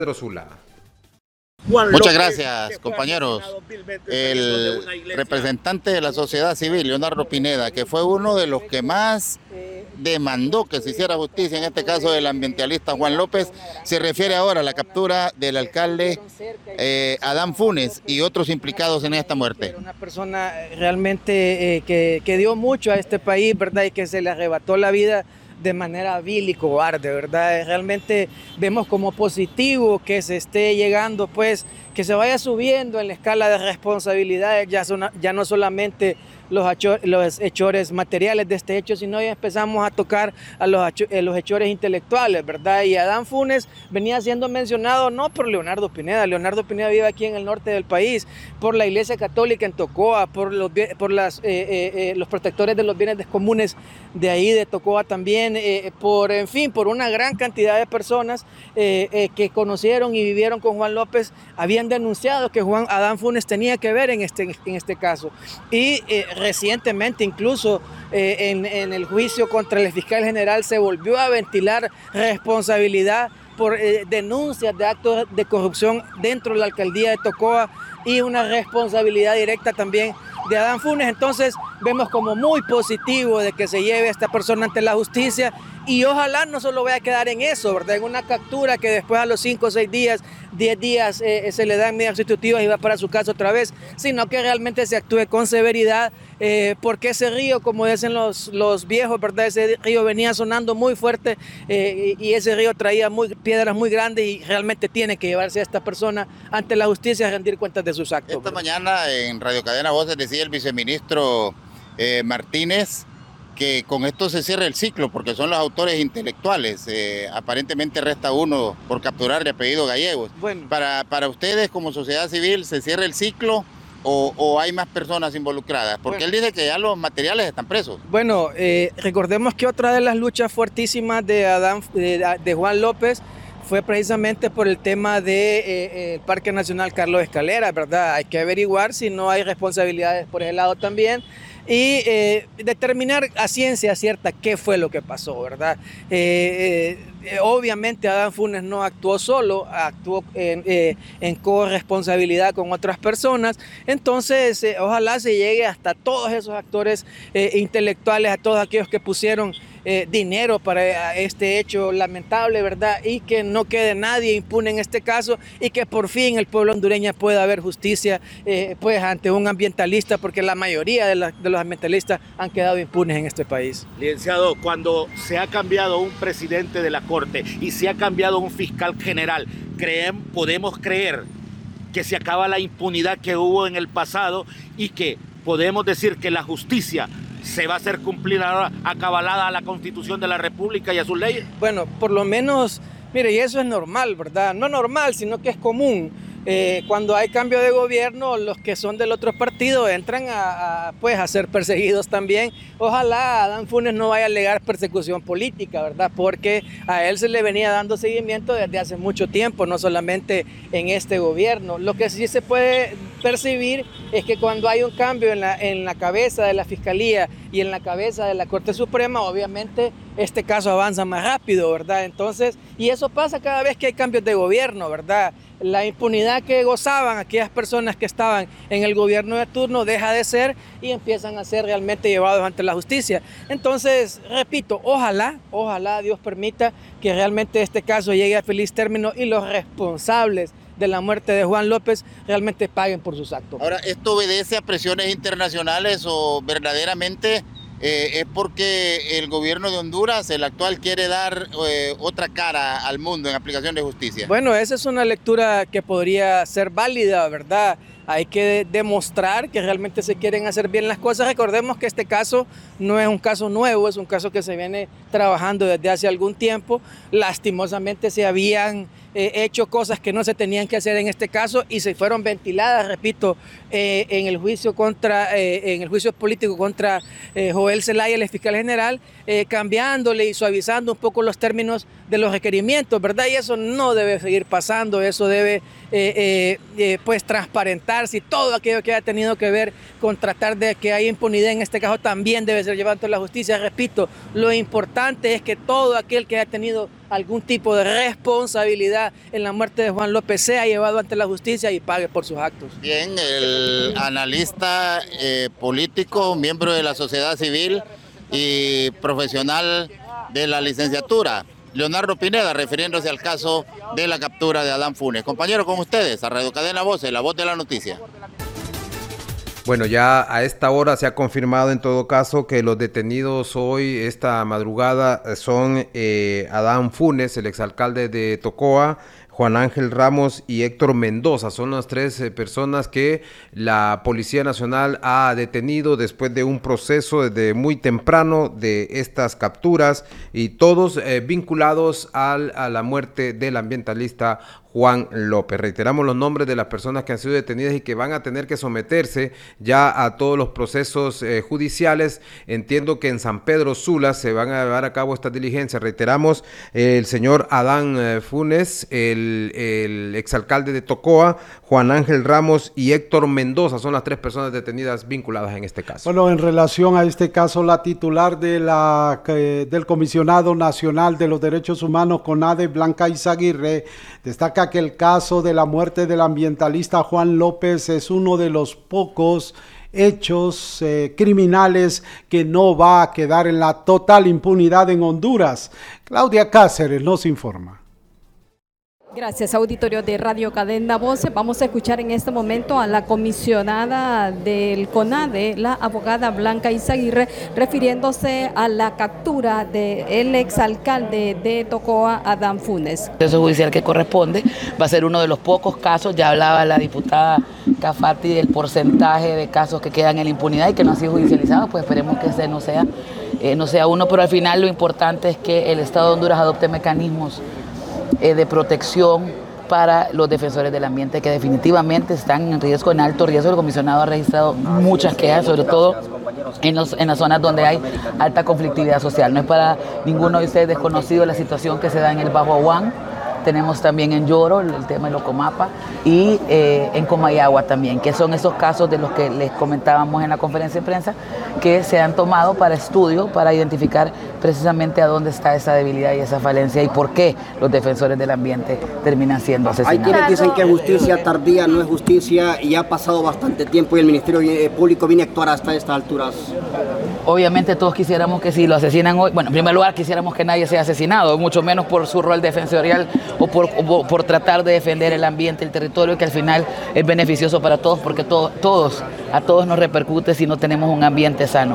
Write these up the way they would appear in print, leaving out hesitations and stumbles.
Pedro Sula. Muchas gracias, compañeros. El representante de la sociedad civil, Leonardo Pineda, que fue uno de los que más demandó que se hiciera justicia, en este caso del ambientalista Juan López, se refiere ahora a la captura del alcalde Adán Funes y otros implicados en esta muerte. Una persona realmente que dio mucho a este país, ¿verdad? Y que se le arrebató la vida de manera vil y cobarde, ¿verdad? Realmente vemos como positivo que se esté llegando, pues, que se vaya subiendo en la escala de responsabilidades, ya no solamente los hechores materiales de este hecho, sino ya empezamos a tocar a los hechores intelectuales, ¿verdad? Y Adán Funes venía siendo mencionado no por Leonardo Pineda vive aquí en el norte del país, por la Iglesia Católica en Tocoa, por los protectores de los bienes comunes de ahí, de Tocoa también, por una gran cantidad de personas que conocieron y vivieron con Juan López, habían denunciado que Adán Funes tenía que ver en este caso. Y recientemente, incluso en el juicio contra el fiscal general, se volvió a ventilar responsabilidad por denuncias de actos de corrupción dentro de la alcaldía de Tocoa y una responsabilidad directa también de Adán Funes. Entonces vemos como muy positivo de que se lleve a esta persona ante la justicia y ojalá no solo vaya a quedar en eso, ¿verdad? En una captura que después a los 5, 6 días, 10 días se le dan medidas sustitutivas y va para su casa otra vez, sino que realmente se actúe con severidad, porque ese río, como dicen los viejos, ¿verdad? Ese río venía sonando muy fuerte y ese río traía piedras muy grandes y realmente tiene que llevarse a esta persona ante la justicia a rendir cuentas de sus actos. Esta mañana en Radio Cadena Voces decía el viceministro Martínez que con esto se cierra el ciclo porque son los autores intelectuales. Aparentemente resta uno por capturar de apellido Gallegos. Bueno. Para ustedes como sociedad civil, ¿se cierra el ciclo o hay más personas involucradas? Porque él dice que ya los materiales están presos. Bueno, recordemos que otra de las luchas fuertísimas de Juan López fue precisamente por el tema del Parque Nacional Carlos Escalera, ¿verdad? Hay que averiguar si no hay responsabilidades por ese lado también y determinar a ciencia cierta qué fue lo que pasó, ¿verdad? Obviamente Adán Funes no actuó solo, actuó en corresponsabilidad con otras personas, entonces ojalá se llegue hasta todos esos actores intelectuales, a todos aquellos que pusieron dinero para este hecho lamentable, ¿verdad? Y que no quede nadie impune en este caso y que por fin el pueblo hondureño pueda haber justicia pues ante un ambientalista, porque la mayoría de los ambientalistas han quedado impunes en este país. Licenciado, cuando se ha cambiado un presidente de la Corte y se ha cambiado un fiscal general, podemos creer que se acaba la impunidad que hubo en el pasado y que podemos decir que la justicia se va a hacer cumplir ahora acabalada a la Constitución de la República y a sus leyes. Bueno, por lo menos, mire, y eso es normal, ¿verdad? No normal, sino que es común. Cuando hay cambio de gobierno, los que son del otro partido entran a ser perseguidos también. Ojalá Adán Funes no vaya a alegar persecución política, ¿verdad? Porque a él se le venía dando seguimiento desde hace mucho tiempo, no solamente en este gobierno. Lo que sí se puede percibir es que cuando hay un cambio en la cabeza de la Fiscalía y en la cabeza de la Corte Suprema, obviamente este caso avanza más rápido, ¿verdad? Entonces, y eso pasa cada vez que hay cambios de gobierno, ¿verdad? La impunidad que gozaban aquellas personas que estaban en el gobierno de turno deja de ser y empiezan a ser realmente llevados ante la justicia. Entonces, repito, ojalá Dios permita que realmente este caso llegue a feliz término y los responsables de la muerte de Juan López realmente paguen por sus actos. Ahora, ¿esto obedece a presiones internacionales o verdaderamente es porque el gobierno de Honduras, el actual, quiere dar otra cara al mundo en aplicación de justicia? Bueno, esa es una lectura que podría ser válida, ¿verdad? Hay que demostrar que realmente se quieren hacer bien las cosas. Recordemos que este caso no es un caso nuevo, es un caso que se viene trabajando desde hace algún tiempo. Lastimosamente se habían hecho cosas que no se tenían que hacer en este caso y se fueron ventiladas, repito, en el juicio político contra Joel Zelaya, el fiscal general, cambiándole y suavizando un poco los términos de los requerimientos, ¿verdad? Y eso no debe seguir pasando, eso debe pues transparentarse y todo aquello que haya tenido que ver con tratar de que haya impunidad en este caso también debe ser llevado ante la justicia. Repito, lo importante es que todo aquel que haya tenido algún tipo de responsabilidad en la muerte de Juan López, sea llevado ante la justicia y pague por sus actos. Bien, el analista político, miembro de la sociedad civil y profesional de la licenciatura, Leonardo Pineda, refiriéndose al caso de la captura de Adán Funes. Compañero, con ustedes, a Radio Cadena Voces, la voz de la noticia. Bueno, ya a esta hora se ha confirmado en todo caso que los detenidos hoy, esta madrugada, son Adán Funes, el exalcalde de Tocoa, Juan Ángel Ramos y Héctor Mendoza. Son las tres personas que la Policía Nacional ha detenido después de un proceso desde muy temprano de estas capturas, y todos vinculados a la muerte del ambientalista Juan López. Reiteramos los nombres de las personas que han sido detenidas y que van a tener que someterse ya a todos los procesos judiciales. Entiendo que en San Pedro Sula se van a llevar a cabo estas diligencias. Reiteramos, el señor Adán Funes, el exalcalde de Tocoa, Juan Ángel Ramos y Héctor Mendoza son las tres personas detenidas vinculadas en este caso. Bueno, en relación a este caso, la titular de del Comisionado Nacional de los Derechos Humanos, CONADE, Blanca Izaguirre, destaca que el caso de la muerte del ambientalista Juan López es uno de los pocos hechos criminales que no va a quedar en la total impunidad en Honduras. Claudia Cáceres nos informa. Gracias, auditorio de Radio Cadena Voces. Vamos a escuchar en este momento a la comisionada del CONADE, la abogada Blanca Izaguirre, refiriéndose a la captura del exalcalde de Tocoa, Adán Funes. El proceso judicial que corresponde va a ser uno de los pocos casos. Ya hablaba la diputada Cafati del porcentaje de casos que quedan en la impunidad y que no han sido judicializados, pues esperemos que ese no sea uno, pero al final lo importante es que el Estado de Honduras adopte mecanismos de protección para los defensores del ambiente que definitivamente están en riesgo, en alto riesgo. El comisionado ha registrado muchas quejas, sobre todo en las zonas donde hay alta conflictividad social. No es para ninguno de ustedes desconocido la situación que se da en el Bajo Aguán. Tenemos también en Lloro el tema de Locomapa y en Comayagua también, que son esos casos de los que les comentábamos en la conferencia de prensa que se han tomado para estudio, para identificar precisamente a dónde está esa debilidad y esa falencia y por qué los defensores del ambiente terminan siendo asesinados. Hay quienes dicen que justicia tardía no es justicia y ha pasado bastante tiempo y el Ministerio Público viene a actuar hasta estas alturas. Obviamente todos quisiéramos que si lo asesinan hoy, bueno, en primer lugar quisiéramos que nadie sea asesinado, mucho menos por su rol defensorial o por tratar de defender el ambiente, el territorio, que al final es beneficioso para todos, porque a todos nos repercute si no tenemos un ambiente sano.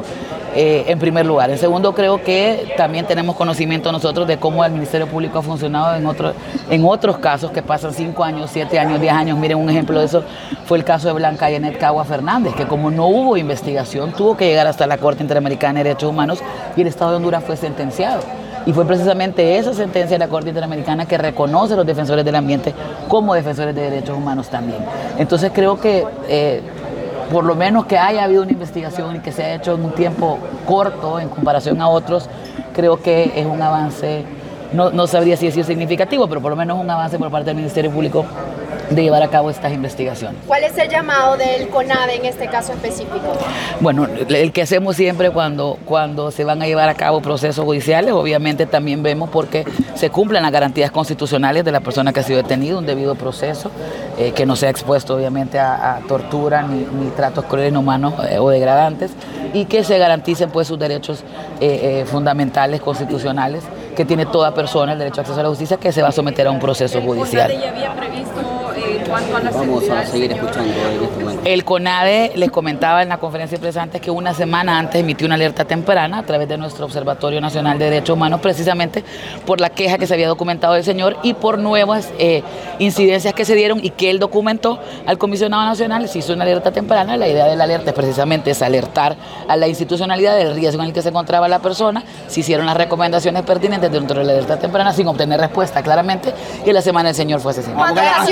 En primer lugar. En segundo, creo que también tenemos conocimiento nosotros de cómo el Ministerio Público ha funcionado en otros casos que pasan 5 años, 7 años, 10 años. Miren, un ejemplo de eso fue el caso de Blanca Yanet Cagua Fernández, que como no hubo investigación, tuvo que llegar hasta la Corte Interamericana de Derechos Humanos y el Estado de Honduras fue sentenciado. Y fue precisamente esa sentencia de la Corte Interamericana que reconoce a los defensores del ambiente como defensores de derechos humanos también. Entonces creo que por lo menos que haya habido una investigación y que se haya hecho en un tiempo corto en comparación a otros, creo que es un avance, no sabría si es significativo, pero por lo menos un avance por parte del Ministerio Público de llevar a cabo estas investigaciones. ¿Cuál es el llamado del CONADE en este caso específico? Bueno, el que hacemos siempre cuando se van a llevar a cabo procesos judiciales, obviamente también vemos porque se cumplen las garantías constitucionales de la persona que ha sido detenida, un debido proceso, que no sea expuesto obviamente a tortura ni tratos crueles, inhumanos o degradantes, y que se garanticen pues sus derechos fundamentales, constitucionales, que tiene toda persona, el derecho a acceso a la justicia, que se va a someter a un proceso judicial. ¿El CONADE ya había previsto cuanto a la Vamos seguridad? a seguir escuchando en este momento. El CONADE, les comentaba en la conferencia de prensa antes, que una semana antes emitió una alerta temprana a través de nuestro Observatorio Nacional de Derechos Humanos, precisamente por la queja que se había documentado del señor y por nuevas incidencias que se dieron y que él documentó al Comisionado Nacional. Se hizo una alerta temprana. La idea de la alerta es precisamente alertar a la institucionalidad del riesgo en el que se encontraba la persona. Se hicieron las recomendaciones pertinentes dentro de la alerta temprana sin obtener respuesta claramente, y la semana el señor fue asesinado. ¿Cuántos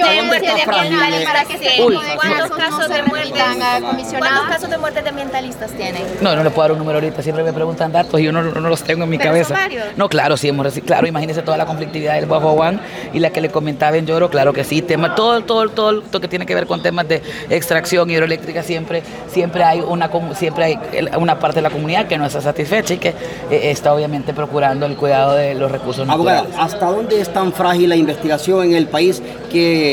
casos de muerte ¿Cuántos casos de muerte de ambientalistas tienen? No le puedo dar un número ahorita, siempre me preguntan datos y yo no los tengo en mi cabeza. ¿Son varios? No, claro, sí, claro, imagínense toda la conflictividad del Bajo Aguán y la que le comentaba en Lloro, claro que sí, todo lo que tiene que ver con temas de extracción hidroeléctrica, siempre hay una parte de la comunidad que no está satisfecha y que está obviamente procurando el cuidado de los recursos naturales. Abogada, ¿hasta dónde es tan frágil la investigación en el país que